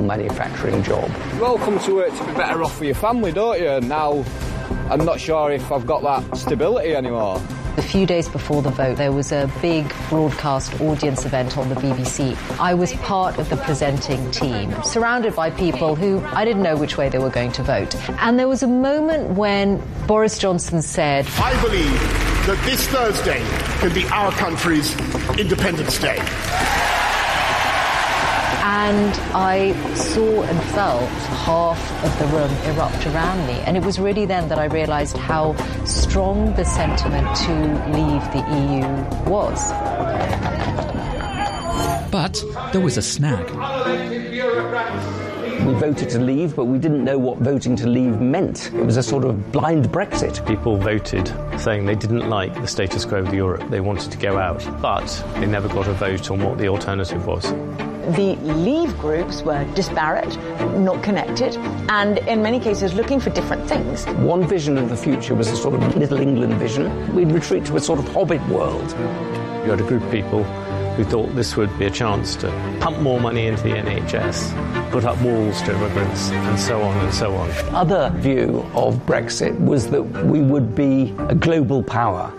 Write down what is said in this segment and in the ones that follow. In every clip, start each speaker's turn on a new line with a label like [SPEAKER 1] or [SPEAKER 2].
[SPEAKER 1] manufacturing job.
[SPEAKER 2] You all come to work to be better off for your family, don't you? And now I'm not sure if I've got that stability anymore.
[SPEAKER 3] A few days before the vote, there was a big broadcast audience event on the BBC. I was part of the presenting team, surrounded by people who I didn't know which way they were going to vote. And there was a moment when Boris Johnson said,
[SPEAKER 4] I believe that this Thursday can be our country's Independence Day.
[SPEAKER 3] And I saw and felt half of the room erupt around me. And it was really then that I realised how strong the sentiment to leave the EU was.
[SPEAKER 5] But there was a snag.
[SPEAKER 1] We voted to leave, but we didn't know what voting to leave meant. It was a sort of blind Brexit.
[SPEAKER 6] People voted saying they didn't like the status quo of Europe. They wanted to go out, but they never got a vote on what the alternative was.
[SPEAKER 7] The Leave groups were disparate, not connected, and in many cases looking for different things.
[SPEAKER 1] One vision of the future was a sort of Little England vision. We'd retreat to a sort of Hobbit world.
[SPEAKER 6] You had a group of people who thought this would be a chance to pump more money into the NHS, put up walls to immigrants, and so on and so on.
[SPEAKER 1] Other view of Brexit was that we would be a global power.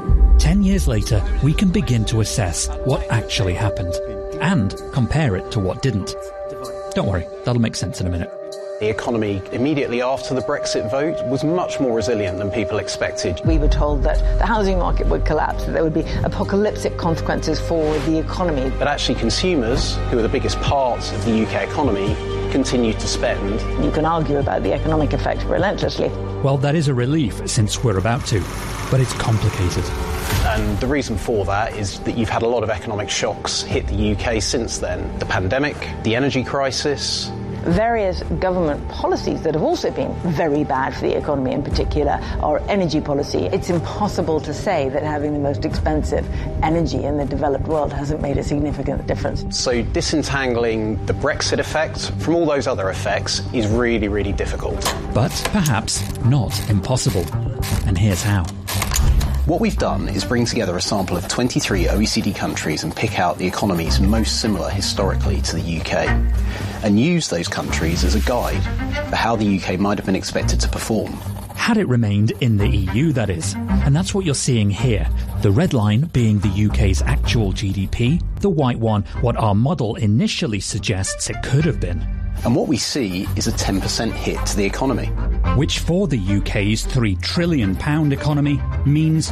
[SPEAKER 5] 10 years later, we can begin to assess what actually happened and compare it to what didn't. Don't worry, that'll make sense in a minute.
[SPEAKER 8] The economy immediately after the Brexit vote was much more resilient than people expected.
[SPEAKER 7] We were told that the housing market would collapse, that there would be apocalyptic consequences for the economy.
[SPEAKER 8] But actually consumers, who are the biggest part of the UK economy, continued to spend.
[SPEAKER 7] You can argue about the economic effect relentlessly.
[SPEAKER 5] Well, that is a relief since we're about to, but it's complicated.
[SPEAKER 8] And the reason for that is that you've had a lot of economic shocks hit the UK since then. The pandemic, the energy crisis.
[SPEAKER 7] Various government policies that have also been very bad for the economy in particular are energy policy. It's impossible to say that having the most expensive energy in the developed world hasn't made a significant difference.
[SPEAKER 8] So disentangling the Brexit effect from all those other effects is really, really difficult.
[SPEAKER 5] But perhaps not impossible. And here's how.
[SPEAKER 8] What we've done is bring together a sample of 23 OECD countries and pick out the economies most similar historically to the UK, and use those countries as a guide for how the UK might have been expected to perform.
[SPEAKER 5] Had it remained in the EU, that is. And that's what you're seeing here. The red line being the UK's actual GDP, the white one what our model initially suggests it could have been.
[SPEAKER 8] And what we see is a 10% hit to the economy.
[SPEAKER 5] Which for the UK's £3 trillion economy means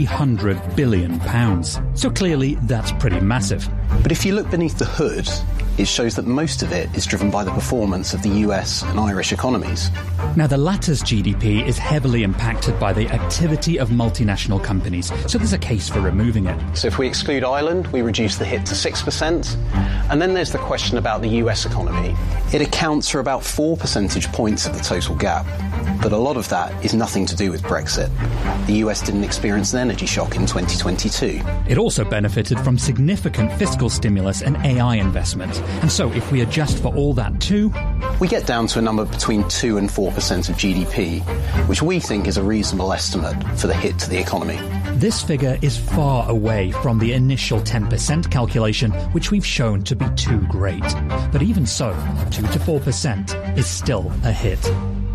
[SPEAKER 5] £300 billion. So clearly that's pretty massive.
[SPEAKER 8] But if you look beneath the hood, it shows that most of it is driven by the performance of the US and Irish economies.
[SPEAKER 5] Now, the latter's GDP is heavily impacted by the activity of multinational companies, so there's a case for removing it.
[SPEAKER 8] So if we exclude Ireland, we reduce the hit to 6%. And then there's the question about the US economy. It accounts for about 4 percentage points of the total gap. But a lot of that is nothing to do with Brexit. The US didn't experience an energy shock in 2022. It
[SPEAKER 5] also benefited from significant fiscal stimulus and AI investment. And so if we adjust for all that too,
[SPEAKER 8] we get down to a number between 2 and 4% of GDP, which we think is a reasonable estimate for the hit to the economy.
[SPEAKER 5] This figure is far away from the initial 10% calculation, which we've shown to be too great. But even so, 2 to 4% is still a hit.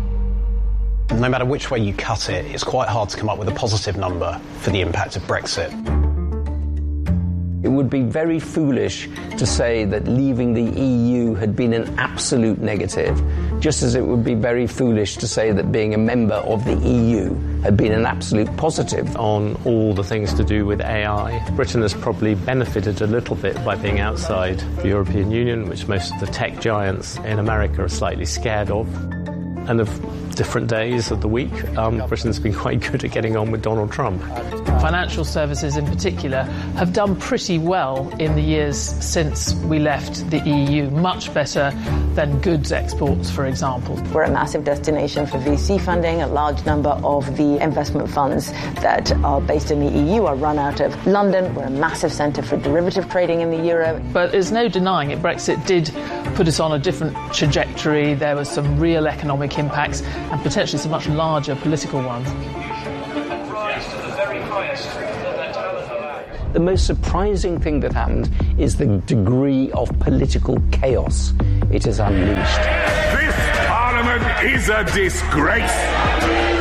[SPEAKER 8] No matter which way you cut it, it's quite hard to come up with a positive number for the impact of Brexit.
[SPEAKER 1] It would be very foolish to say that leaving the EU had been an absolute negative, just as it would be very foolish to say that being a member of the EU had been an absolute positive.
[SPEAKER 6] On all the things to do with AI, Britain has probably benefited a little bit by being outside the European Union, which most of the tech giants in America are slightly scared of. And of different days of the week, Britain's been quite good at getting on with Donald Trump.
[SPEAKER 9] Financial services in particular have done pretty well in the years since we left the EU, much better than goods exports, for example.
[SPEAKER 7] We're a massive destination for VC funding. A large number of the investment funds that are based in the EU are run out of London. We're a massive centre for derivative trading in the euro.
[SPEAKER 9] But there's no denying it. Brexit did put us on a different trajectory. There were some real economic impacts and potentially some much larger political ones.
[SPEAKER 1] The most surprising thing that happened is the degree of political chaos it has unleashed.
[SPEAKER 10] This Parliament is a disgrace.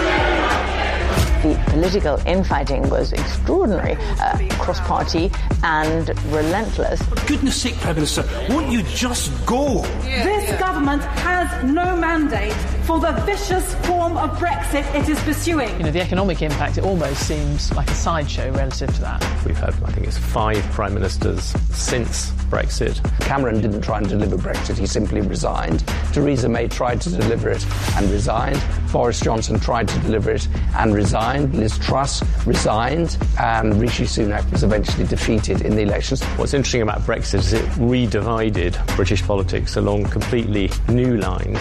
[SPEAKER 7] The political infighting was extraordinary, cross-party and relentless.
[SPEAKER 11] For goodness sake, Prime Minister, won't you just go?
[SPEAKER 12] This government has no mandate for the vicious form of Brexit it is pursuing.
[SPEAKER 9] You know, the economic impact, it almost seems like a sideshow relative to that.
[SPEAKER 6] We've had, I think it's 5 Prime Ministers since Brexit.
[SPEAKER 1] Cameron didn't try and deliver Brexit, he simply resigned. Theresa May tried to deliver it and resigned. Boris Johnson tried to deliver it and resigned. Liz Truss resigned, and Rishi Sunak was eventually defeated in the elections.
[SPEAKER 6] What's interesting about Brexit is it redivided British politics along completely new lines.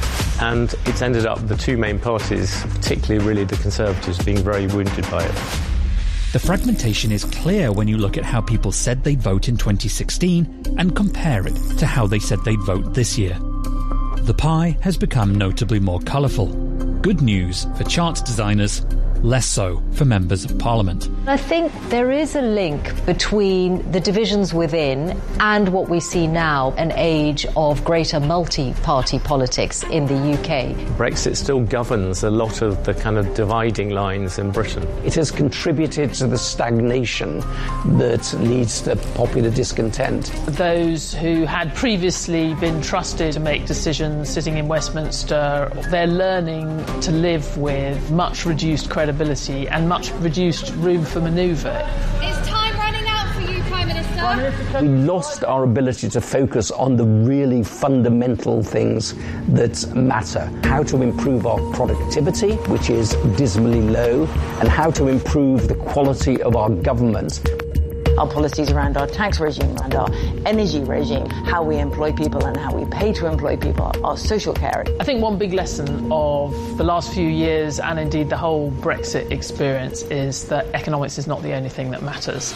[SPEAKER 6] And it's ended up the two main parties, particularly really the Conservatives, being very wounded by it.
[SPEAKER 5] The fragmentation is clear when you look at how people said they'd vote in 2016 and compare it to how they said they'd vote this year. The pie has become notably more colourful. Good news for charts designers, less so for members of Parliament.
[SPEAKER 3] I think there is a link between the divisions within and what we see now, an age of greater multi-party politics in the UK.
[SPEAKER 6] Brexit still governs a lot of the kind of dividing lines in Britain.
[SPEAKER 1] It has contributed to the stagnation that leads to popular discontent.
[SPEAKER 9] Those who had previously been trusted to make decisions sitting in Westminster, they're learning to live with much reduced credibility and much reduced room for manoeuvre.
[SPEAKER 13] Is time running out for you, Prime Minister?
[SPEAKER 1] We lost our ability to focus on the really fundamental things that matter. How to improve our productivity, which is dismally low, and how to improve the quality of our government.
[SPEAKER 7] Our policies around our tax regime, around our energy regime, how we employ people and how we pay to employ people, our social care.
[SPEAKER 9] I think one big lesson of the last few years and indeed the whole Brexit experience is that economics is not the only thing that matters.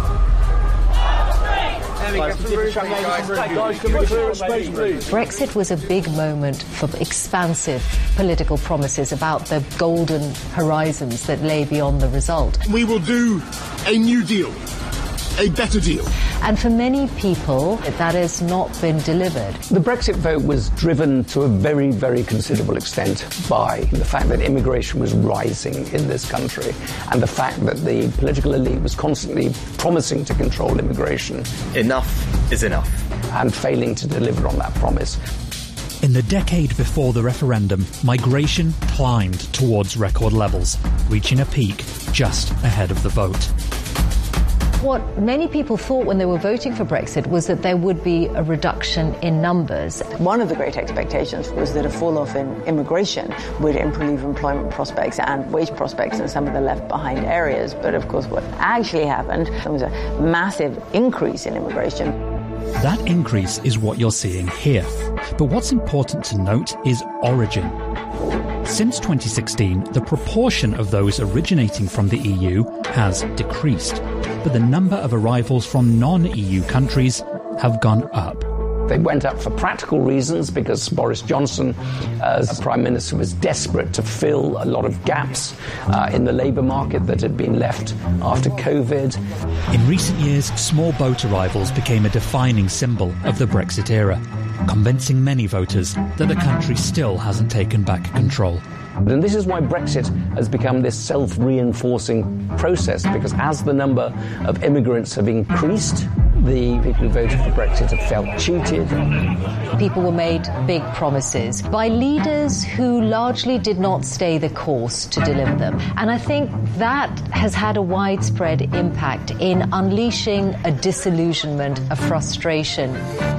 [SPEAKER 3] Brexit was a big moment for expansive political promises about the golden horizons that lay beyond the result.
[SPEAKER 4] We will do a new deal, a better deal.
[SPEAKER 3] And for many people, that has not been delivered.
[SPEAKER 1] The Brexit vote was driven to a very, very considerable extent by the fact that immigration was rising in this country and the fact that the political elite was constantly promising to control immigration.
[SPEAKER 14] Enough is enough.
[SPEAKER 1] And failing to deliver on that promise.
[SPEAKER 5] In the decade before the referendum, migration climbed towards record levels, reaching a peak just ahead of the vote.
[SPEAKER 3] What many people thought when they were voting for Brexit was that there would be a reduction in numbers.
[SPEAKER 7] One of the great expectations was that a fall-off in immigration would improve employment prospects and wage prospects in some of the left-behind areas. But of course, what actually happened, there was a massive increase in immigration.
[SPEAKER 5] That increase is what you're seeing here. But what's important to note is origin. Since 2016, the proportion of those originating from the EU has decreased, but the number of arrivals from non-EU countries have gone up.
[SPEAKER 1] They went up for practical reasons because Boris Johnson, as Prime Minister, was desperate to fill a lot of gaps in the labour market that had been left after COVID.
[SPEAKER 5] In recent years, small boat arrivals became a defining symbol of the Brexit era, convincing many voters that the country still hasn't taken back control.
[SPEAKER 1] And this is why Brexit has become this self-reinforcing process, because as the number of immigrants have increased, the people who voted for Brexit have felt cheated.
[SPEAKER 3] People were made big promises by leaders who largely did not stay the course to deliver them. And I think that has had a widespread impact in unleashing a disillusionment, a frustration.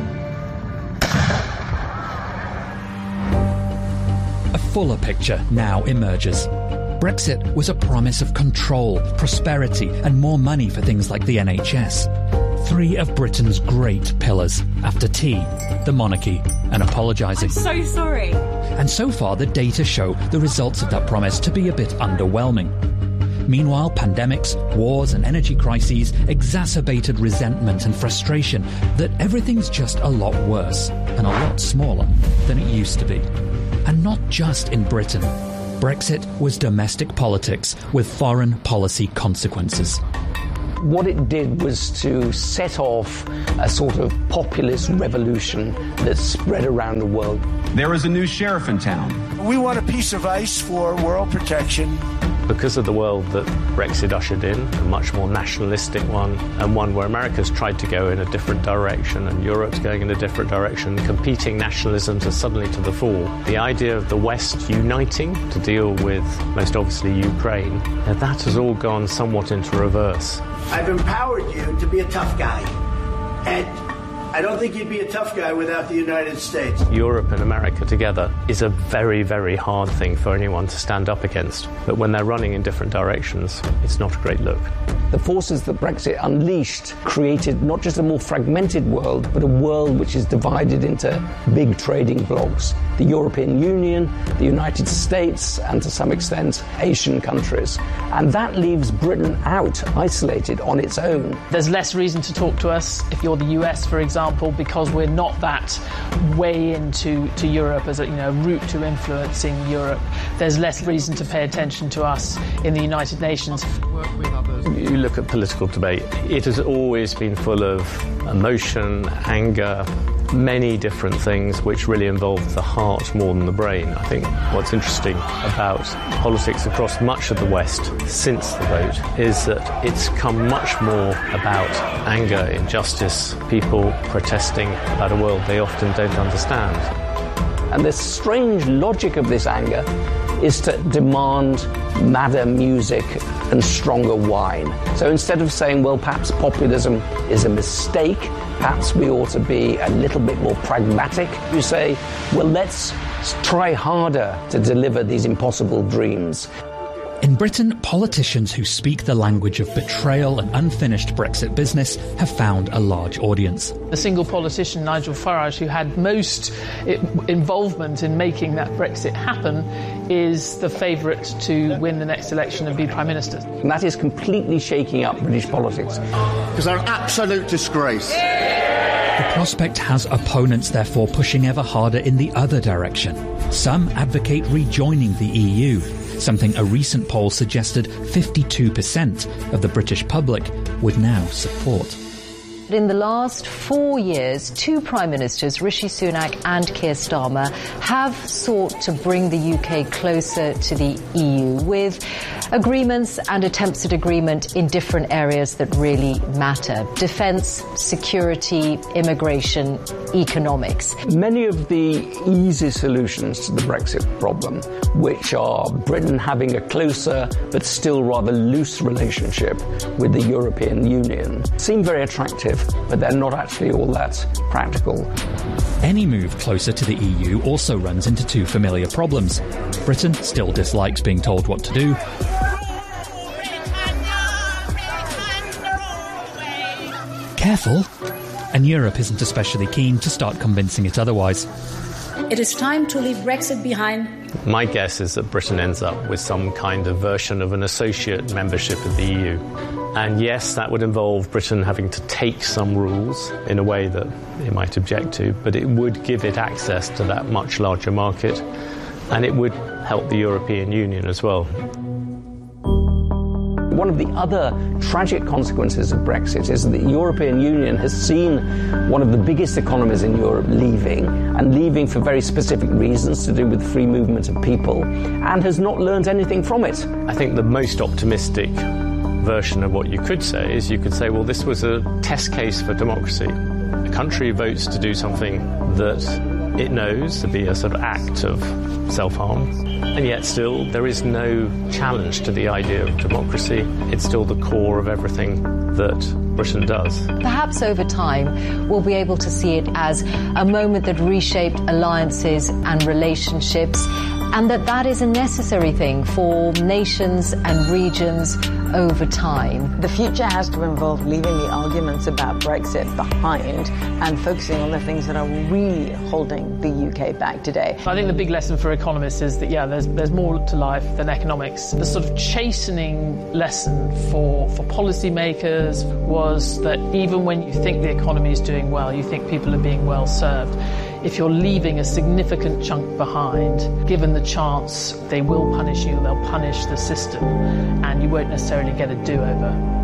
[SPEAKER 5] A fuller picture now emerges. Brexit was a promise of control, prosperity, and more money for things like the NHS. Three of Britain's great pillars, after tea, the monarchy, and apologising.
[SPEAKER 12] I'm so sorry.
[SPEAKER 5] And so far, the data show the results of that promise to be a bit underwhelming. Meanwhile, pandemics, wars, and energy crises exacerbated resentment and frustration that everything's just a lot worse and a lot smaller than it used to be. And not just in Britain. Brexit was domestic politics with foreign policy consequences.
[SPEAKER 1] what it did was to set off a sort of populist revolution that spread around the world.
[SPEAKER 15] There is a new sheriff in town.
[SPEAKER 16] We want a piece of ice for world protection.
[SPEAKER 6] Because of the world that Brexit ushered in, a much more nationalistic one, and one where America's tried to go in a different direction and Europe's going in a different direction, competing nationalisms are suddenly to the fore. The idea of the West uniting to deal with, most obviously, Ukraine, that has all gone somewhat into reverse.
[SPEAKER 16] I've empowered you to be a tough guy. And I don't think you'd be a tough guy without the United States.
[SPEAKER 6] Europe and America together is a very, very hard thing for anyone to stand up against. But when they're running in different directions, it's not a great look.
[SPEAKER 1] The forces that Brexit unleashed created not just a more fragmented world, but a world which is divided into big trading blocs. The European Union, the United States, and to some extent, Asian countries. And that leaves Britain out, isolated on its own.
[SPEAKER 9] There's less reason to talk to us if you're the US, for example, because we're not that way into Europe as a route to influencing Europe. There's less reason to pay attention to us in the United Nations.
[SPEAKER 6] You look at political debate, it has always been full of emotion, anger, many different things which really involve the heart more than the brain. I think what's interesting about politics across much of the West since the vote is that it's come much more about anger, injustice, people protesting about a world they often don't understand.
[SPEAKER 1] And the strange logic of this anger is to demand madder music and stronger wine. So instead of saying, well, perhaps populism is a mistake, perhaps we ought to be a little bit more pragmatic, you say, well, let's try harder to deliver these impossible dreams.
[SPEAKER 5] In Britain, politicians who speak the language of betrayal and unfinished Brexit business have found a large audience.
[SPEAKER 9] The single politician, Nigel Farage, who had most involvement in making that Brexit happen, is the favourite to win the next election and be Prime Minister.
[SPEAKER 1] And that is completely shaking up British politics.
[SPEAKER 4] Because they're an absolute disgrace.
[SPEAKER 5] The prospect has opponents, therefore, pushing ever harder in the other direction. Some advocate rejoining the EU, something a recent poll suggested 52% of the British public would now support.
[SPEAKER 3] In the last 4 years, two Prime Ministers, Rishi Sunak and Keir Starmer, have sought to bring the UK closer to the EU with agreements and attempts at agreement in different areas that really matter. Defence, security, immigration, economics.
[SPEAKER 1] Many of the easy solutions to the Brexit problem, which are Britain having a closer but still rather loose relationship with the European Union, seem very attractive, but they're not actually all that practical.
[SPEAKER 5] Any move closer to the EU also runs into two familiar problems. Britain still dislikes being told what to do, careful, and Europe isn't especially keen to start convincing it otherwise.
[SPEAKER 17] It is time to leave Brexit behind.
[SPEAKER 6] My guess is that Britain ends up with some kind of version of an associate membership of the EU. And yes, that would involve Britain having to take some rules in a way that it might object to, but it would give it access to that much larger market, and it would help the European Union as well.
[SPEAKER 1] One of the other tragic consequences of Brexit is that the European Union has seen one of the biggest economies in Europe leaving, and leaving for very specific reasons to do with free movement of people, and has not learned anything from it.
[SPEAKER 6] I think the most optimistic version of what you could say is you could say, well, this was a test case for democracy. A country votes to do something that it knows to be a sort of act of self-harm, and yet still there is no challenge to the idea of democracy. It's still the core of everything that Britain does.
[SPEAKER 3] Perhaps over time we'll be able to see it as a moment that reshaped alliances and relationships, and that is a necessary thing for nations and regions over time.
[SPEAKER 7] The future has to involve leaving the arguments about Brexit behind and focusing on the things that are really holding the UK back today.
[SPEAKER 9] I think the big lesson for economists is that, there's more to life than economics. The sort of chastening lesson for policymakers was that even when you think the economy is doing well, you think people are being well served, if you're leaving a significant chunk behind, given the chance they will punish you, they'll punish the system, and you won't necessarily get a do-over.